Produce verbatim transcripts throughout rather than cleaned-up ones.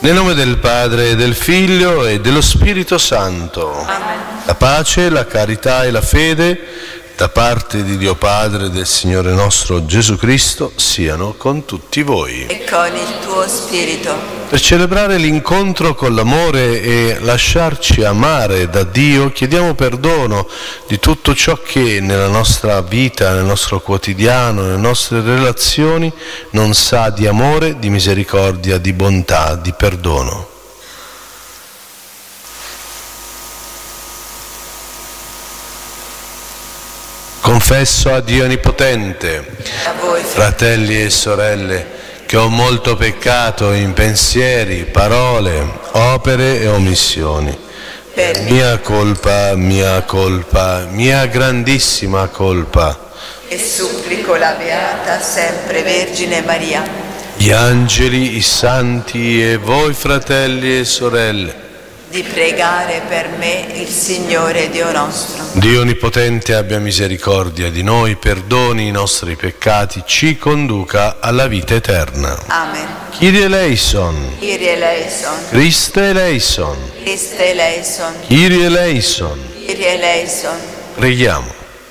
Nel nome del Padre, del Figlio e dello Spirito Santo. Amen. La pace, la carità e la fede da parte di Dio Padre e del Signore nostro Gesù Cristo siano con tutti voi. E con il tuo spirito. Per celebrare l'incontro con l'amore e lasciarci amare da Dio, chiediamo perdono di tutto ciò che nella nostra vita, nel nostro quotidiano, nelle nostre relazioni non sa di amore, di misericordia, di bontà, di perdono. Confesso a Dio Onnipotente, A voi, fratelli e sorelle, che ho molto peccato in pensieri, parole, opere e omissioni. per Mia colpa, mia colpa, mia grandissima colpa. e supplico la Beata sempre Vergine Maria, Gli angeli, i santi e voi fratelli e sorelle, di pregare per me il Signore Dio nostro. Dio Onnipotente abbia misericordia di noi, perdoni i nostri peccati, ci conduca alla vita eterna. Amen. Kyrie eleison, Kyrie eleison, Christe eleison, Christe eleison, Kyrie eleison. Kyrie eleison. Preghiamo.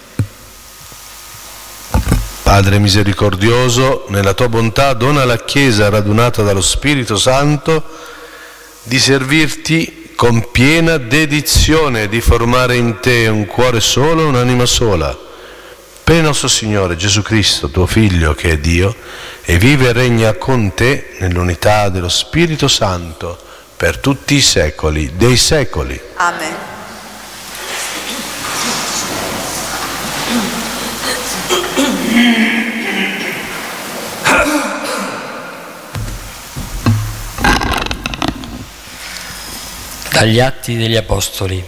Padre misericordioso, nella tua bontà dona alla Chiesa radunata dallo Spirito Santo di servirti con piena dedizione, di formare in te un cuore solo, un'anima sola. Per il nostro Signore Gesù Cristo, tuo Figlio, che è Dio, e vive e regna con te nell'unità dello Spirito Santo per tutti i secoli dei secoli. Amen. Dagli Atti degli Apostoli.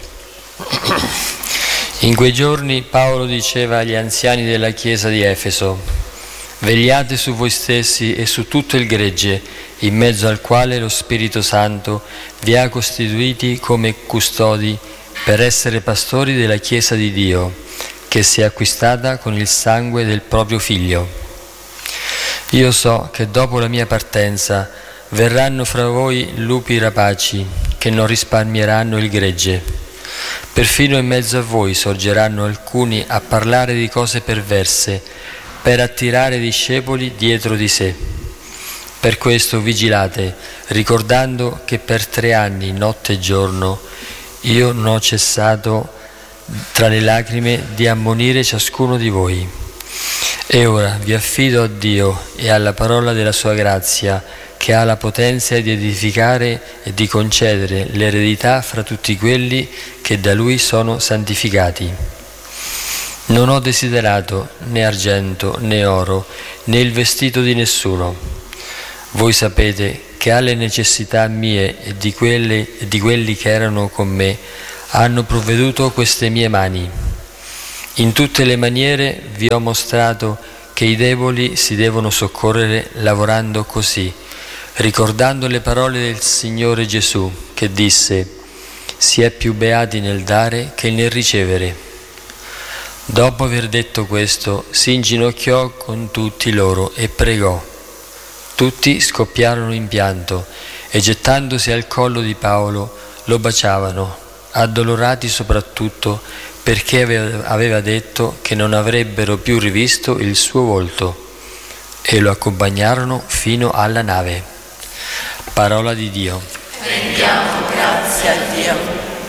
In quei giorni Paolo diceva agli anziani della chiesa di Efeso: vegliate su voi stessi e su tutto il gregge, in mezzo al quale lo Spirito Santo vi ha costituiti come custodi per essere pastori della chiesa di Dio, che si è acquistata con il sangue del proprio Figlio. Io so che dopo la mia partenza verranno fra voi lupi rapaci che non risparmieranno il gregge. Perfino in mezzo a voi sorgeranno alcuni a parlare di cose perverse per attirare discepoli dietro di sé. Per questo vigilate, ricordando che per tre anni, notte e giorno, io non ho cessato tra le lacrime di ammonire ciascuno di voi. E ora vi affido a Dio e alla parola della sua grazia, che ha la potenza di edificare e di concedere l'eredità fra tutti quelli che da Lui sono santificati. Non ho desiderato né argento né oro, né il vestito di nessuno. Voi sapete che alle necessità mie e di, quelle, e di quelli che erano con me hanno provveduto queste mie mani. In tutte le maniere vi ho mostrato che i deboli si devono soccorrere lavorando così, ricordando le parole del Signore Gesù, che disse: si è più beati nel dare che nel ricevere. Dopo aver detto questo, si inginocchiò con tutti loro e pregò. Tutti scoppiarono in pianto e, gettandosi al collo di Paolo, lo baciavano, addolorati soprattutto perché aveva detto che non avrebbero più rivisto il suo volto, e lo accompagnarono fino alla nave. Parola di Dio. Rendiamo grazie a Dio.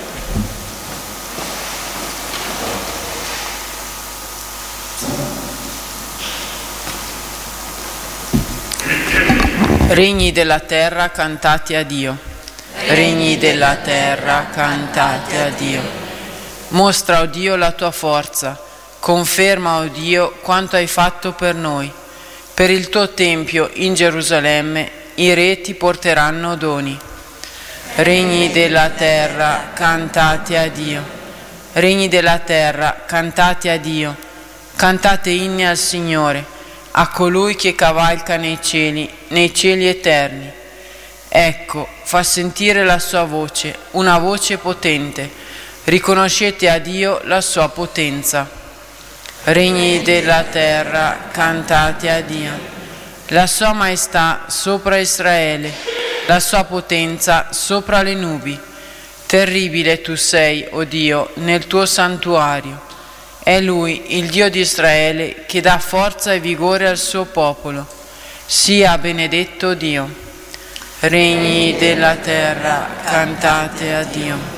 Regni della terra, cantate a Dio. Regni della terra, cantate a Dio. Mostra, o Dio, la tua forza. Conferma, o Dio, quanto hai fatto per noi. Per il tuo Tempio in Gerusalemme i re ti porteranno doni. Regni della terra, cantate a Dio. Regni della terra, cantate a Dio. Cantate inni al Signore, a colui che cavalca nei cieli, nei cieli eterni. Ecco, fa sentire la sua voce, una voce potente. Riconoscete a Dio la sua potenza. Regni della terra, cantate a Dio. La sua maestà sopra Israele. la sua potenza sopra le nubi. Terribile tu sei, o Dio, nel tuo santuario. È Lui, il Dio di Israele, che dà forza e vigore al suo popolo. Sia benedetto Dio. Regni della terra, cantate a Dio.